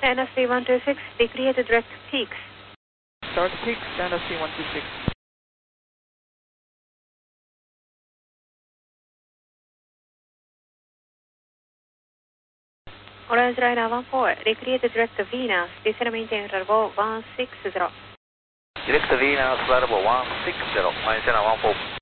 NSC 126, decrease direct peaks. Start peaks, NSC 126. Orange Liner 14, decrease direct Venus, descend maintain level 160. Direct Venus, level 160, Orange Liner 14.